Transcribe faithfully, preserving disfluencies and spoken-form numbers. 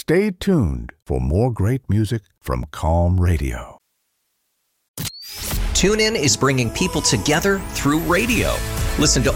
Stay tuned for more great music from Calm Radio. TuneIn is bringing people together through radio. Listen to